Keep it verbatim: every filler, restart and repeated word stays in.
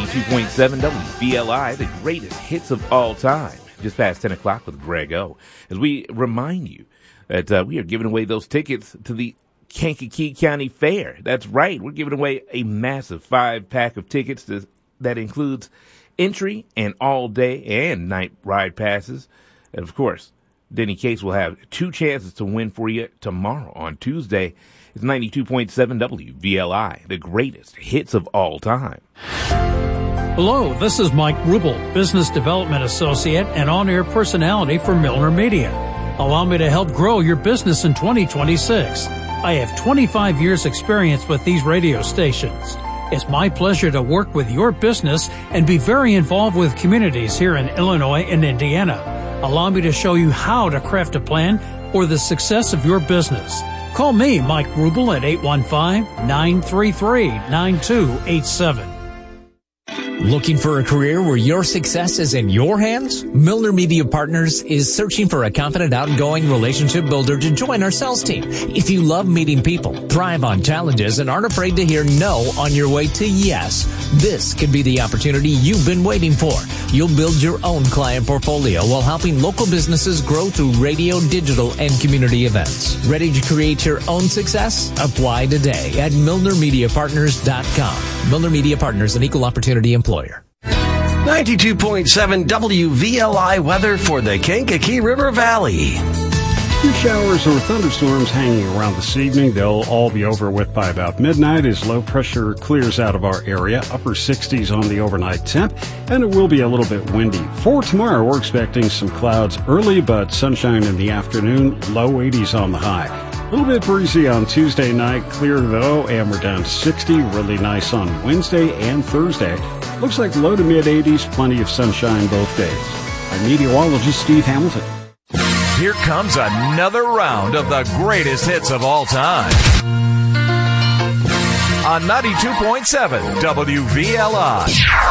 ninety-two point seven W V L I, the greatest hits of all time. Just past ten o'clock with Greg O. As we remind you that uh, we are giving away those tickets to the Kankakee County Fair. That's right. We're giving away a massive five-pack of tickets to, that includes entry and all-day and night ride passes. And, of course, Denny Case will have two chances to win for you tomorrow on Tuesday. It's ninety-two point seven W V L I, the greatest hits of all time. Hello, this is Mike Rubel, Business Development Associate and on-air personality for Milner Media. Allow me to help grow your business in twenty twenty-six. I have twenty-five years experience with these radio stations. It's my pleasure to work with your business and be very involved with communities here in Illinois and Indiana. Allow me to show you how to craft a plan for the success of your business. Call me, Mike Rubel, at eight one five, nine three three, nine two eight seven. Looking for a career where your success is in your hands? Milner Media Partners is searching for a confident, outgoing relationship builder to join our sales team. If you love meeting people, thrive on challenges, and aren't afraid to hear no on your way to yes, this could be the opportunity you've been waiting for. You'll build your own client portfolio while helping local businesses grow through radio, digital, and community events. Ready to create your own success? Apply today at milner media partners dot com. Milner Media Partners, an equal opportunity employer. ninety-two point seven W V L I weather for the Kankakee River Valley. Few showers or thunderstorms hanging around this evening. They'll all be over with by about midnight as low pressure clears out of our area. Upper sixties on the overnight temp, and it will be a little bit windy. For tomorrow, we're expecting some clouds early, but sunshine in the afternoon. Low eighties on the high. A little bit breezy on Tuesday night, clear though, and we're down to sixty. Really nice on Wednesday and Thursday. Looks like low to mid eighties, plenty of sunshine both days. I'm meteorologist Steve Hamilton. Here comes another round of the greatest hits of all time. On ninety-two point seven W V L I.